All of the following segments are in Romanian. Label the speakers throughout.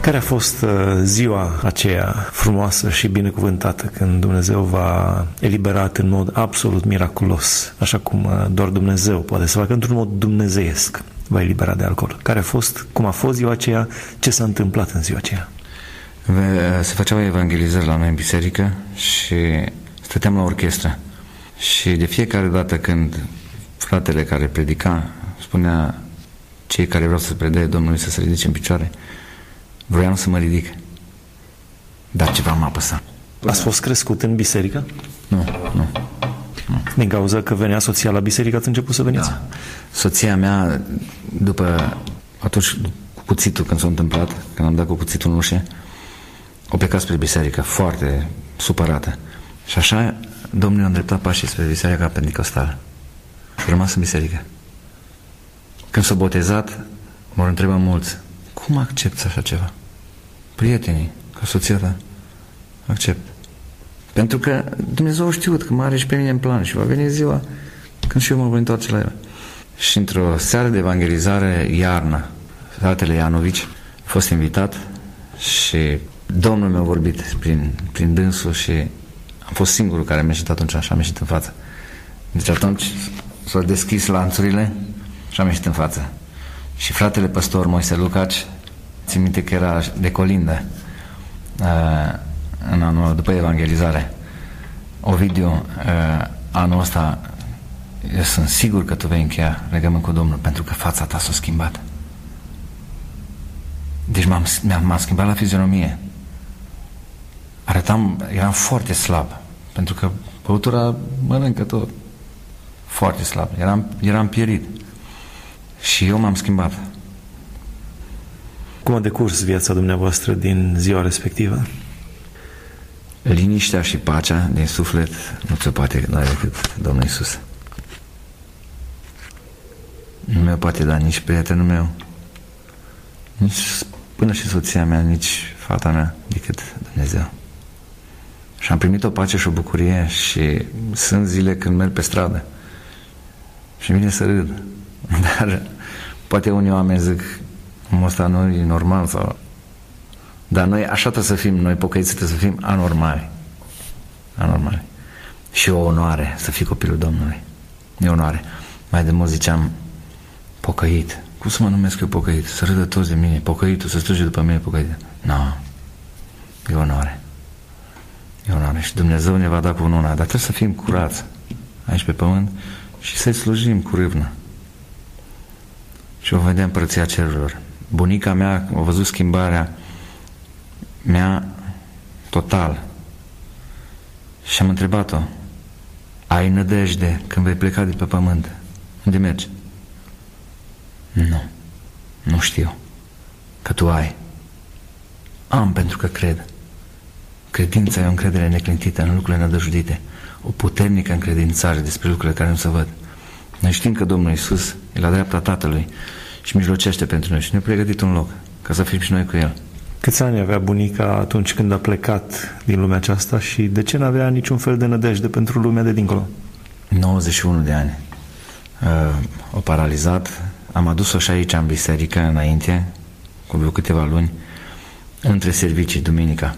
Speaker 1: Care a fost ziua aceea frumoasă și binecuvântată când Dumnezeu v-a eliberat în mod absolut miraculos, așa cum doar Dumnezeu poate să facă într-un mod dumnezeiesc, v-a eliberat de alcool? Care a fost, cum a fost ziua aceea, ce s-a întâmplat în ziua aceea?
Speaker 2: Se făceau evangelizări la noi în biserică și stăteam la orchestră și de fiecare dată când fratele care predica spunea cei care vreau să predea Domnului să se ridice în picioare, vroiam să mă ridic, dar ceva m-a apăsat.
Speaker 1: Ați fost crescut în biserică?
Speaker 2: Nu.
Speaker 1: Din cauza că venea soția la biserică, ați început să veniți?
Speaker 2: Da. Soția mea, atunci cu cuțitul, când s-a întâmplat, când am dat cu cuțitul în ușă, o plecat spre biserică, foarte supărată. Și așa Domnul a îndreptat pașii spre biserica pentecostală. Și a rămas în biserică. Când s-a botezat, m-au întrebat mulți, cum accepți așa ceva? Prietenii, ca soția ta, accept. Pentru că Dumnezeu a știut că mă are și pe mine în plan și va veni ziua când și eu mă voi întoarce la el. Și într-o seară de evangelizare, iarnă, fratele Ianovici a fost invitat și Domnul mi-a vorbit prin dânsul și am fost singurul care mi-a ieșit atunci și am ieșit în față. Deci atunci s-au deschis lanțurile și am ieșit în față. Și fratele păstor Moise Lucaci, țin minte că era de colindă în anul după evangelizare. Ovidiu, anul ăsta eu sunt sigur că tu vei încheia legământ cu Domnul pentru că fața ta s-a schimbat. Deci m-am schimbat la fizionomie. Eram foarte slab pentru că băutura mănâncă tot. Foarte slab. Eram pierit. Și eu m-am schimbat.
Speaker 1: Cum a decurs viața dumneavoastră din ziua respectivă?
Speaker 2: Liniștea și pacea din suflet nu se poate da decât Domnul Iisus. Nu mi-o poate da nici prietenul meu, nici până și soția mea, nici fata mea, decât Dumnezeu. Și am primit o pace și o bucurie și sunt zile când merg pe stradă și vine să râd. Dar poate unii oameni zic, ăsta nu e normal sau... Dar noi așa trebuie să fim, noi pocăiți trebuie să fim anormali. Anormali. Și o onoare să fii copilul Domnului. E onoare. Mai de mult ziceam, pocăit. Cum să mă numesc eu pocăit? Să râdă toți de mine. Pocăitul, să strige după mine pocăit. Nu. E onoare. E onoare. Și Dumnezeu ne va da cu onoare. Dar trebuie să fim curați aici pe pământ și să-i slujim cu râvnă. Și o vedea împărăția cerurilor. Bunica mea a văzut schimbarea mea total. Și am întrebat-o, ai nădejde când vei pleca de pe pământ? Unde mergi? Nu știu. Că tu ai. Am, pentru că cred. Credința e o încredere neclintită în lucrurile nădăjduite, o puternică încredințare despre lucrurile care nu se văd. Noi știm că Domnul Iisus e la dreapta Tatălui și mijlocește pentru noi și ne-a pregătit un loc ca să fim și noi cu El.
Speaker 1: Câți ani avea bunica atunci când a plecat din lumea aceasta și de ce n-avea niciun fel de nădejde pentru lumea de dincolo?
Speaker 2: 91 de ani. O paralizat. Am adus-o și aici în biserică înainte, cu vreo câteva luni, între servicii, duminica.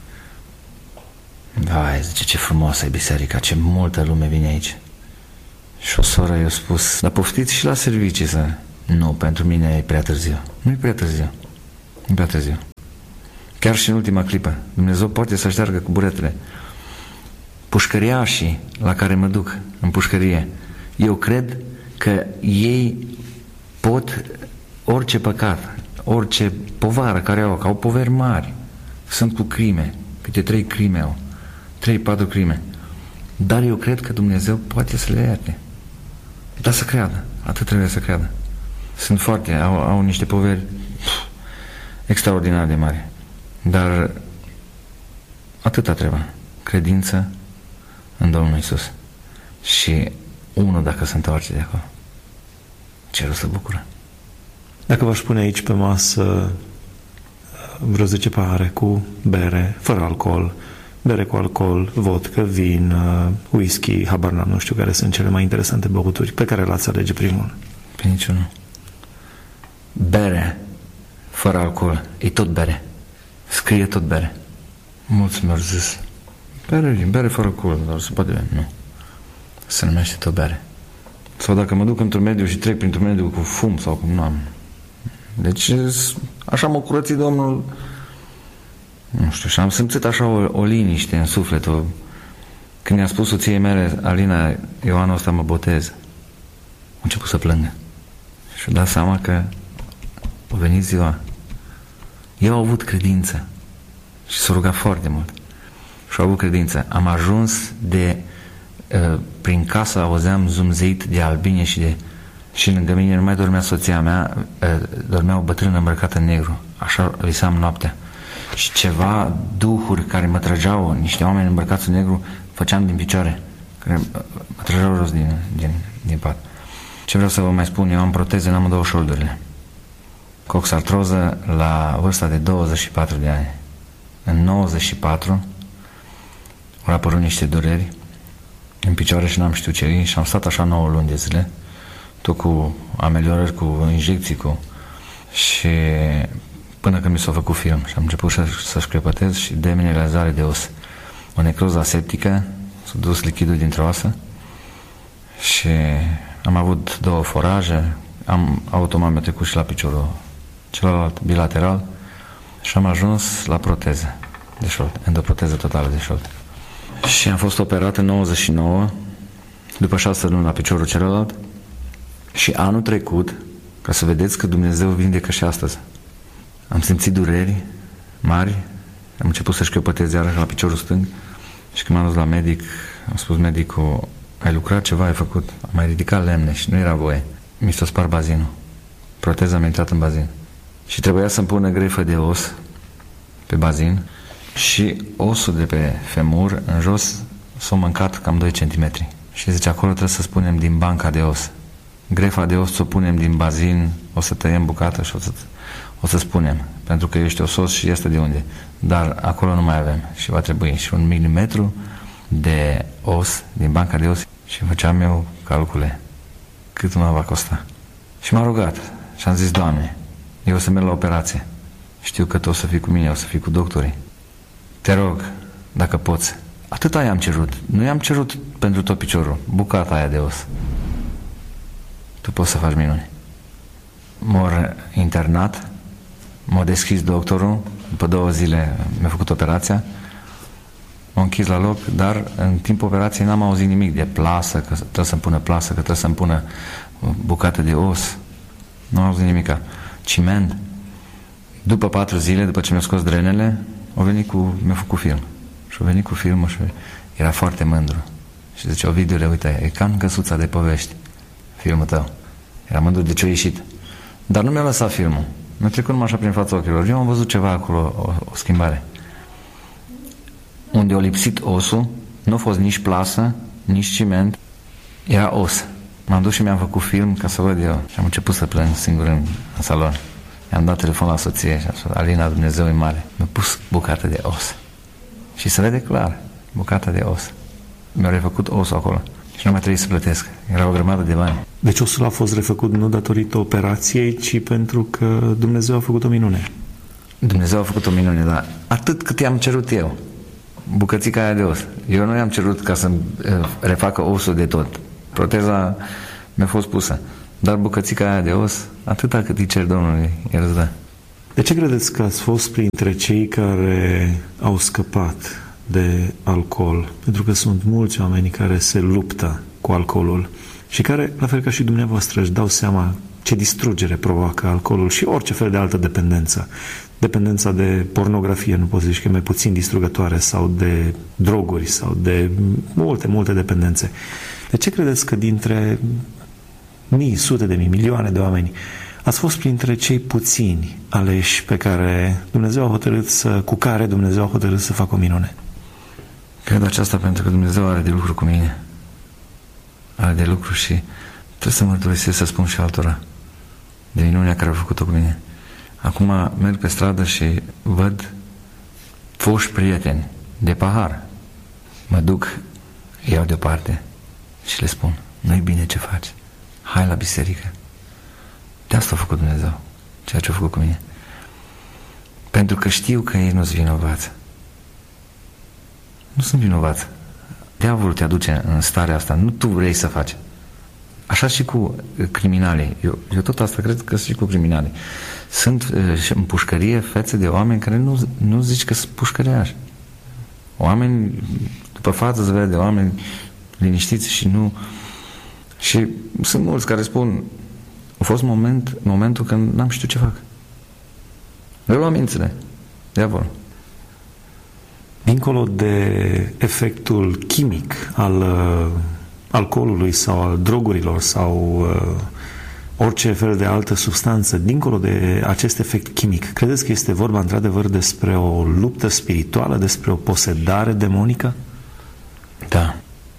Speaker 2: Vai, zice, ce frumoasă e biserica, ce multă lume vine aici. Și o soră i-a spus, dar poftiți și la servicii să... Nu, pentru mine e prea târziu. Nu e prea târziu. E prea târziu. Chiar și în ultima clipă. Dumnezeu poate să șteargă cu buretele. Pușcăriașii la care mă duc în pușcărie, eu cred că ei pot orice păcat, orice povară care au, că au poveri mari. Sunt cu crime. Câte 3 crime au. 3-4 crime. Dar eu cred că Dumnezeu poate să le ierte. Dar să creadă. Atât trebuie să creadă. Sunt foarte, au niște poveri extraordinar de mari. Dar atâta trebuie. Credință în Domnul Iisus. Și unul dacă se întoarce de acolo, cerul se bucură.
Speaker 1: Dacă v-aș pune aici pe masă vreo 10 pahare cu bere, fără alcool, bere cu alcool, vodka, vin, whisky, habar n-am, nu știu care sunt cele mai interesante băuturi, pe care l-ați alege primul?
Speaker 2: Pe niciunul. Bere fără alcool, e tot bere. scrie tot bere. Mulți mi-au zis, bere fără alcool, dar se poate bea. Nu. Se numește tot bere. Sau dacă mă duc într-un mediu și trec printr-un mediu cu fum sau cum nu am. Deci așa m-a curățit Domnul, nu știu, și am simțit așa o liniște în suflet. Când i-a spus soției mele, Alina, eu anul ăsta mă botez, a început să plângă. Și-a dat seama că a venit ziua. Eu am avut credință și s-a rugat foarte mult. Și am avut credință. Am ajuns prin casă auzeam zumzeit de albine și lângă mine nu mai dormea soția mea, dormea o bătrână îmbrăcată în negru. Așa visam noaptea. Și ceva duhuri care mă trăgeau, niște oameni îmbrăcați în negru, făceam din picioare, care mă trăgeau jos din pat. Ce vreau să vă mai spun, eu am proteze în amândouă șoldurile. Coxartroză la vârsta de 24 de ani. În 94 au apărut niște dureri în picioare și n-am știut ce și am stat așa 9 luni de zile, tot cu ameliorări, cu injecții, și până când mi s-a făcut film și am început să șcrepătez și demineralizare de os. O necroză aseptică, s-a dus lichidul dintre oasă și am avut 2 foraje, automat mi-a trecut și la piciorul celălalt bilateral și am ajuns la proteză de șold, endoproteză totală de șold. Și am fost operat în 99, după 6 luni la piciorul celălalt și anul trecut, ca să vedeți că Dumnezeu vindecă și astăzi. Am simțit dureri mari, am început să șchiopătez iarăși la piciorul stâng și când m-am dus la medic, am spus medicul, ai lucrat ceva, ai făcut, am mai ridicat lemne și nu era voie. Mi s-a spart bazinul. Proteza mi-a intrat în bazin. Și trebuia să-mi pună grefă de os pe bazin și osul de pe femur în jos s-a mâncat cam 2 cm. Și zice, acolo trebuie să spunem din banca de os. Grefa de os o punem din bazin, o să tăiem bucată și o să spunem, pentru că ești osos și este de unde. Dar acolo nu mai avem și va trebui și 1 milimetru de os din banca de os. Și făceam eu calcule cât mă va costa. Și m-a rugat și am zis, Doamne, eu o să merg la operație. Știu că tu o să fii cu mine, o să fii cu doctorii. Te rog, dacă poți. Atâta i-am cerut. Nu i-am cerut pentru tot piciorul, bucata aia de os. Tu poți să faci minuni. M-a internat, m-a deschis doctorul, după 2 zile mi-a făcut operația, m-a închis la loc, dar în timpul operației n-am auzit nimic de plasă, că trebuie să-mi pună plasă, că trebuie să-mi pună bucată de os. Nu am auzit nimica. Ciment. După 4 zile, după ce mi-a scos drenele, mi-a făcut film. Și a venit cu filmul și era foarte mândru. Și zice, Ovidiule, uite, e ca în căsuța de povești, filmul tău. Era mândru de ce a ieșit. Dar nu mi-a lăsat filmul. Mi-a trecut numai așa prin fața ochilor. Eu am văzut ceva acolo, o schimbare. Unde a lipsit osul, nu a fost nici plasă, nici ciment, era os. M-am dus și mi-am făcut film ca să văd eu. Și am început să plâng singur în salon. I-am dat telefon la soție și am spus, Alina, Dumnezeu e mare. Mi-a pus bucată de os. Și se vede clar, bucata de os. Mi-a refăcut osul acolo. Și nu mai trebuie să plătesc. Era o grămadă de bani.
Speaker 1: Deci osul a fost refăcut nu datorită operației, ci pentru că Dumnezeu a făcut o minune.
Speaker 2: Dumnezeu a făcut o minune, dar atât cât i-am cerut eu. Bucățica aia de os. Eu nu i-am cerut ca să refacă osul de tot. Proteza mi-a fost pusă. Dar bucățica aia de os, atâta cât îi cer Domnului, el îți dă.
Speaker 1: De ce credeți că ați fost printre cei care au scăpat de alcool? Pentru că sunt mulți oameni care se luptă cu alcoolul și care, la fel ca și dumneavoastră, își dau seama ce distrugere provoacă alcoolul și orice fel de altă dependență. Dependența de pornografie, nu poți zice că e mai puțin distrugătoare, sau de droguri, sau de multe dependențe. De ce credeți că dintre mii, sute de mii, milioane de oameni ați fost printre cei puțini aleși cu care Dumnezeu a hotărât să facă o minune?
Speaker 2: Cred aceasta pentru că Dumnezeu are de lucru cu mine. Are de lucru și trebuie să mărturisesc, să spun și altora de minunea care a făcut-o cu mine. Acum merg pe stradă și văd foști prieteni de pahar. Mă duc, iau deoparte și le spun, nu-i bine ce faci, hai la biserică. De asta a făcut Dumnezeu, ceea ce a făcut cu mine. Pe Pentru că știu că ei nu sunt vinovați. Nu sunt vinovați. Diavolul te aduce în starea asta. Nu tu vrei să faci. Așa și cu criminalii. Eu tot asta cred că și cu criminalii. Sunt în pușcărie fețe de oameni care nu zici că sunt pușcăriași. Oameni, după față se vede oameni liniștiți și nu... Și sunt mulți care spun, a fost momentul când n-am știut ce fac. Le luam mințile. Diavol.
Speaker 1: Dincolo de efectul chimic al alcoolului sau al drogurilor sau orice fel de altă substanță, dincolo de acest efect chimic, credeți că este vorba într-adevăr despre o luptă spirituală, despre o posedare demonică?
Speaker 2: Da.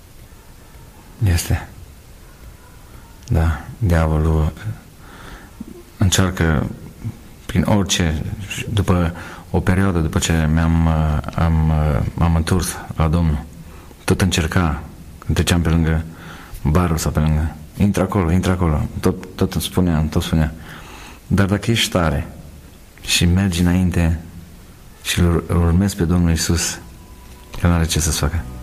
Speaker 2: Este. Da. Diavolul încearcă prin orice, după o perioadă, după ce m-am întors la Domnul, tot încerca, când treceam pe lângă barul sau pe lângă, intră acolo, tot spunea. Dar dacă ești tare și mergi înainte și îl urmezi pe Domnul Iisus, El n-are ce să-ți facă.